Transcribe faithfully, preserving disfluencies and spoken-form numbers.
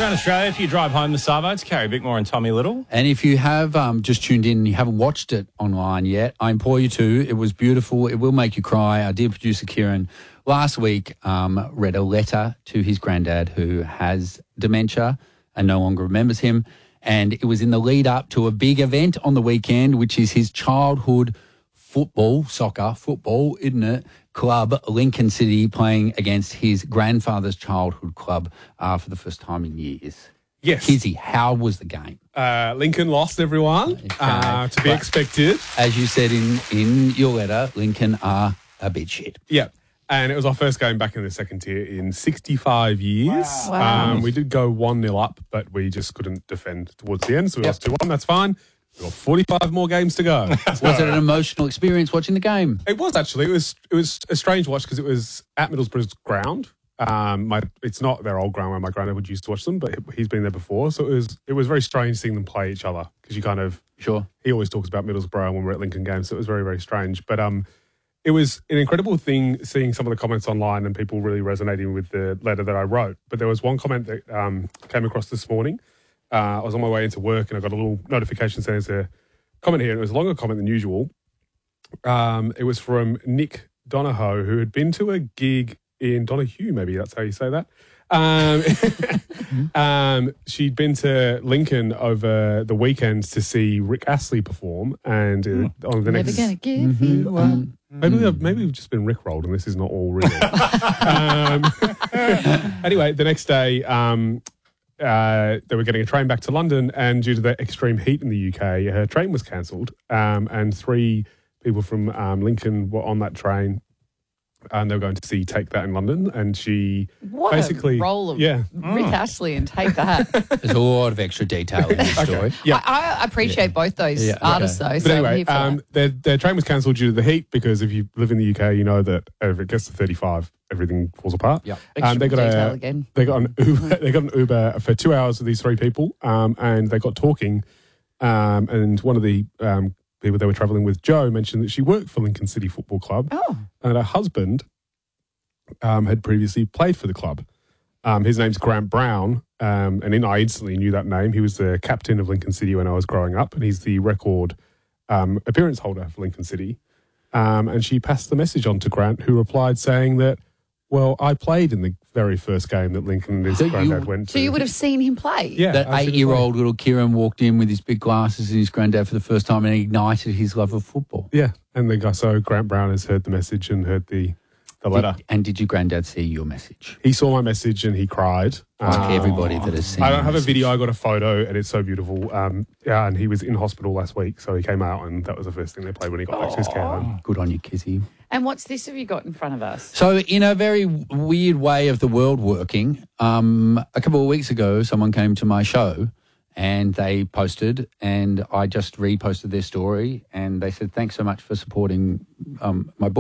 Around Australia, if you drive home the Savo, it's Carrie Bickmore and Tommy Little. And if you have um, just tuned in and you haven't watched it online yet, I implore you to. It was beautiful. It will make you cry. Our dear producer, Kieran, last week um, read a letter to his granddad who has dementia and no longer remembers him. And it was in the lead up to a big event on the weekend, which is his childhood football, soccer, football, isn't it, club, Lincoln City, playing against his grandfather's childhood club uh, for the first time in years. Yes. Kizzy, how was the game? Uh, Lincoln lost, everyone, Okay. uh, to be But expected. As you said in, in your letter, Lincoln are a bit shit. Yeah. And it was our first game back in the second tier in sixty-five years. Wow. Um, we did go one nil up, but we just couldn't defend towards the end, so we lost two one. That's fine. We've got forty-five more games to go. Was it an emotional experience watching the game? It was actually. It was it was a strange watch because it was at Middlesbrough's ground. Um, my it's not their old ground where my granddad would used to watch them, but he's been there before. So it was it was very strange seeing them play each other because you kind of Sure. he always talks about Middlesbrough when we're at Lincoln games, so it was very very strange. But um, it was an incredible thing seeing some of the comments online and people really resonating with the letter that I wrote. But there was one comment that um, came across this morning. Uh, I was on my way into work and I got a little notification saying there's a comment here, and it was a longer comment than usual. Um, it was from Nick Donahoe, who had been to a gig in Donahue, maybe that's how you say that. Um, um, she'd been to Lincoln over the weekend to see Rick Astley perform, and uh, on the Never next, gonna give you up. maybe we've, maybe we've just been rickrolled, and this is not all real. um, anyway, the next day. Um, Uh, they were getting a train back to London, and due to the extreme heat in the U K, her train was cancelled, um, and three people from um, Lincoln were on that train, and they were going to see Take That in London, and she What basically... a role of yeah. Rick Astley and Take That. There's a lot of extra detail in this story. Yeah. I, I appreciate both those Yeah, okay. artists, though. But So I'm anyway, here for um, that. their, their train was cancelled due to the heat, because if you live in the U K, you know that if it gets to thirty-five, everything falls apart. Yep. Um, they got Detail a again. they got an Uber. They got an Uber for two hours with these three people, um, and they got talking. Um, and one of the um, people they were travelling with, Joe, mentioned that she worked for Lincoln City Football Club, Oh, and her husband um, had previously played for the club. Um, his name's Grant Brown, um, and in, I instantly knew that name. He was the captain of Lincoln City when I was growing up, and he's the record um, appearance holder for Lincoln City. Um, and she passed the message on to Grant, who replied saying that, well, I played in the very first game that Lincoln and his So you- granddad went to. so you would have seen him play? yeah, That absolutely. eight-year-old little Kieran walked in with his big glasses and his granddad for the first time and ignited his love of football. Yeah, and the guy, so Grant Brown has heard the message and heard the, the letter. Did, and did your granddad see your message? He saw my message and he cried. Like Um, everybody that has seen I your don't have a message. video. I got a photo, and it's so beautiful. Um, yeah, and he was in hospital last week, so he came out, and that was the first thing they played when he got back to his care home. Good on you, Kizzy. And what's this have you got in front of us? So in a very weird way of the world working, um, a couple of weeks ago, someone came to my show and they posted, and I just reposted their story, and they said, thanks so much for supporting um, my book.